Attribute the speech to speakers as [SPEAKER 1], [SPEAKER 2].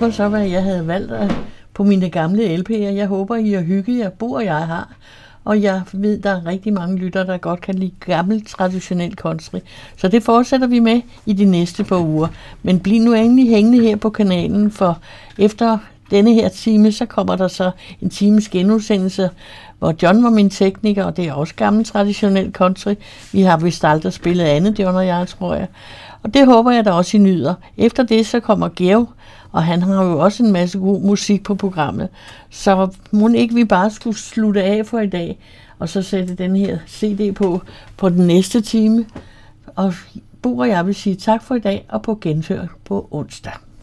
[SPEAKER 1] var så, hvad jeg havde valgt på mine gamle LP'er. Jeg håber, I har hygget jer. Bo og jeg har. Og jeg ved, der er rigtig mange lyttere, der godt kan lide gammel, traditionel country. Så det fortsætter vi med i de næste par uger. Men bliv nu endelig hængende her på kanalen, for efter denne her time, så kommer der så en times genudsendelse, hvor John var min tekniker, og det er også gammel, traditionel country. Vi har vist aldrig spillet andet, John og jeg, tror jeg. Og det håber jeg da også, I nyder. Efter det, så kommer Georg, og han har jo også en masse god musik på programmet. Så må ikke vi bare skulle slutte af for i dag, og så sætte den her CD på den næste time. Og Bo og jeg vil sige tak for i dag, og på genhør på onsdag.